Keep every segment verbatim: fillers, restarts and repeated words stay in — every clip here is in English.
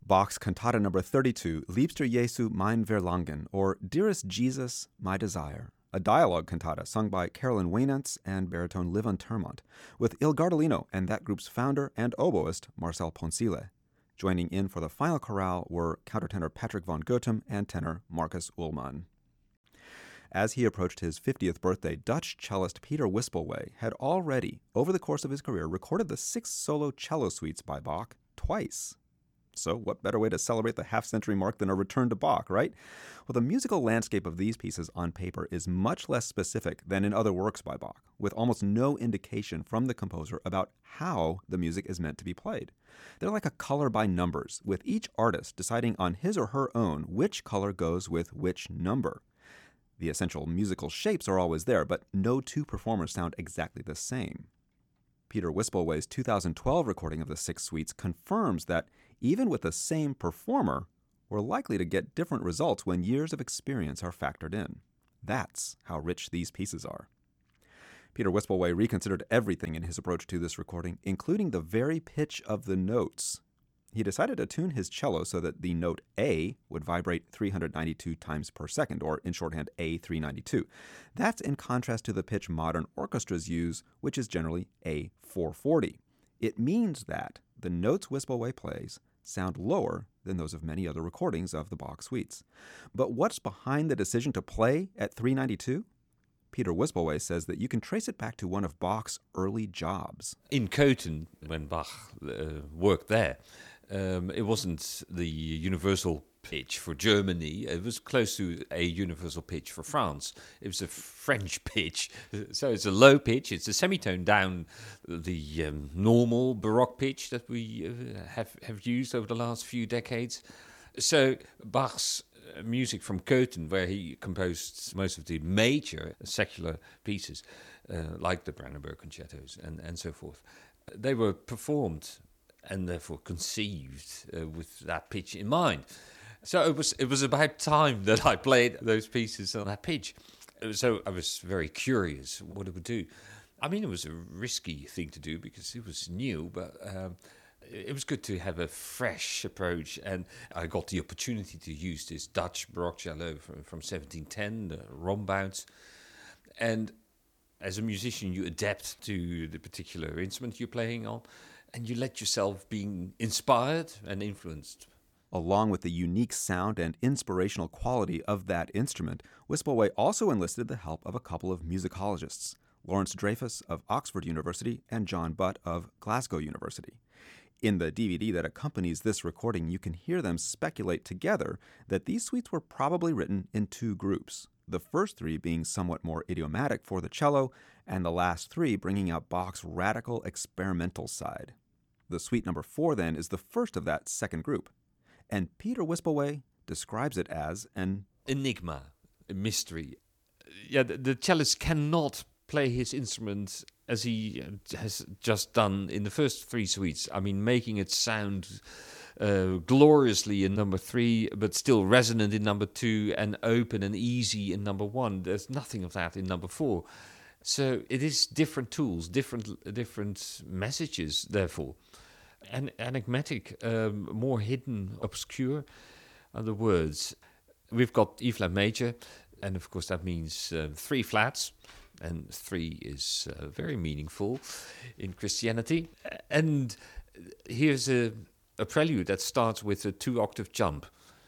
Bach's Cantata number thirty-two, Liebster Jesu mein Verlangen, or Dearest Jesus, My Desire, a dialogue cantata sung by Carolyn Waynants and baritone Livon Termont, with Il Gardolino and that group's founder and oboist Marcel Poncile. Joining in for the final chorale were countertenor Patrick von Goethem and tenor Marcus Ullmann. As he approached his fiftieth birthday, Dutch cellist Peter Wispelwey had already, over the course of his career, recorded the six solo cello suites by Bach twice. So what better way to celebrate the half-century mark than a return to Bach, right? Well, the musical landscape of these pieces on paper is much less specific than in other works by Bach, with almost no indication from the composer about how the music is meant to be played. They're like a color by numbers, with each artist deciding on his or her own which color goes with which number. The essential musical shapes are always there, but no two performers sound exactly the same. Peter Wispelwey's two thousand twelve recording of the six suites confirms that even with the same performer, we're likely to get different results when years of experience are factored in. That's how rich these pieces are. Peter Wispelwey reconsidered everything in his approach to this recording, including the very pitch of the notes. He decided to tune his cello so that the note A would vibrate three hundred ninety-two times per second, or in shorthand A three ninety-two. That's in contrast to the pitch modern orchestras use, which is generally A four forty. It means that the notes Wispelwey plays sound lower than those of many other recordings of the Bach suites. But what's behind the decision to play at three ninety-two? Peter Wispelwey says that you can trace it back to one of Bach's early jobs. In Köthen, when Bach uh, worked there, um, it wasn't the universal pitch for Germany. It was close to a universal pitch for France. It was a French pitch. So it's a low pitch. It's a semitone down the um, normal Baroque pitch that we uh, have, have used over the last few decades. So Bach's music from Köthen, where he composed most of the major secular pieces, uh, like the Brandenburg concertos and, and so forth, they were performed and therefore conceived uh, with that pitch in mind. So it was it was about time that I played those pieces on that pitch. So I was very curious what it would do. I mean, it was a risky thing to do because it was new, but um, it was good to have a fresh approach. And I got the opportunity to use this Dutch Baroque cello from, from seventeen ten, the Rombounds. And as a musician, you adapt to the particular instrument you're playing on, and you let yourself be inspired and influenced. Along with the unique sound and inspirational quality of that instrument, Wispelwey also enlisted the help of a couple of musicologists, Lawrence Dreyfus of Oxford University and John Butt of Glasgow University. In the D V D that accompanies this recording, you can hear them speculate together that these suites were probably written in two groups, the first three being somewhat more idiomatic for the cello, and the last three bringing out Bach's radical experimental side. The suite number four, then, is the first of that second group. And Peter Wispelwey describes it as an enigma, a mystery. Yeah, the, the cellist cannot play his instrument as he has just done in the first three suites. I mean, making it sound uh, gloriously in number three, but still resonant in number two, and open and easy in number one. There's nothing of that in number four. So it is different tools, different different messages, therefore. And enigmatic, um, more hidden, obscure are the words. We've got E flat major, and of course that means uh, three flats, and three is uh, very meaningful in Christianity. And here's a, a prelude that starts with a two-octave jump.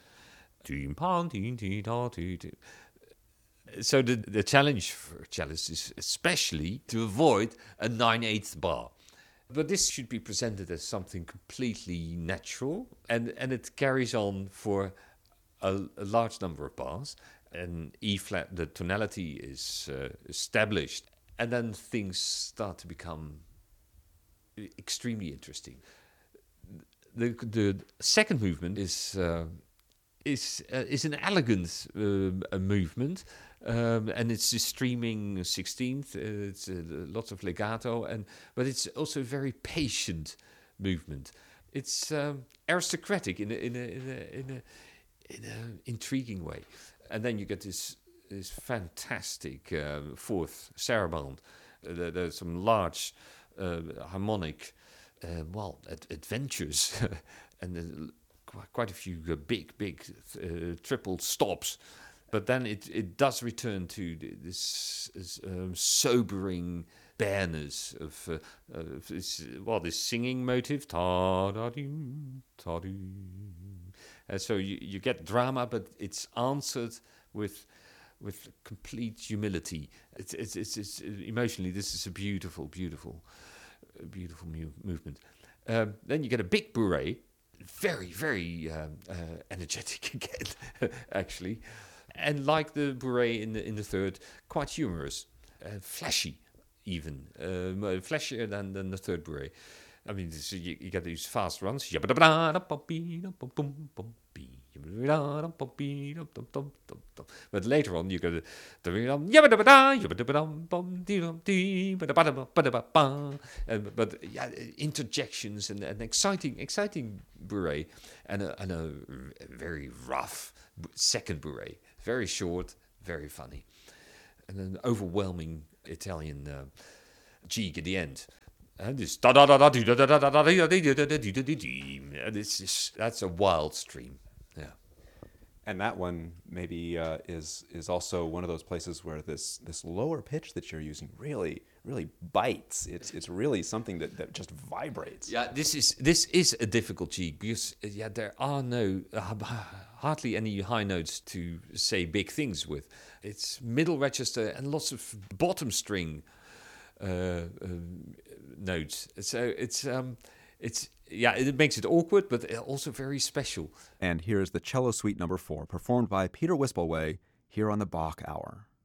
So the, the challenge for cellists is especially to avoid a nine-eighths bar. But this should be presented as something completely natural, and, and it carries on for a, a large number of bars. And E flat, the tonality is uh, established, and then things start to become extremely interesting. The the second movement is uh, is uh, is an elegant uh, movement. Um, and it's a streaming sixteenth. Uh, it's uh, lots of legato, and but it's also a very patient movement. It's um, aristocratic in a in a in a in a, in a intriguing way. And then you get this this fantastic uh, fourth saraband. Uh, there, there's some large uh, harmonic, uh, well, ad- adventures and uh, qu- quite a few uh, big, big uh, triple stops. But then it, it does return to th- this, this um, sobering bareness of, uh, of this, well, this singing motive. Ta-da-doo, ta-doo. Uh, so you, you get drama, but it's answered with with complete humility. It's, it's, it's, it's emotionally, this is a beautiful, beautiful, uh, beautiful mu- movement. Um, then you get a big bourrée, very, very um, uh, energetic again, actually. And like the bourrée in the in the third, quite humorous, uh, flashy, even um, uh, flashier than, than the third bourrée. I mean, this, you, you get these fast runs. But later on, you get the but yeah, interjections and an exciting, exciting bourrée, and a, and a very rough second bourrée. Very short, very funny, and an overwhelming Italian uh, jig at the end. And this da da da da da da da da da da da. This is that's a wild stream. Yeah. And that one maybe uh, is is also one of those places where this this lower pitch that you're using really really bites. It's it's really something that, that just vibrates. Yeah, this is this is a difficult jig because yeah, there are no uh, hardly any high notes to say big things with. It's middle register and lots of bottom string uh, um, notes. So it's um, it's. Yeah, it makes it awkward, but also very special. And here's the Cello Suite number four, performed by Peter Wispelwey here on the Bach Hour.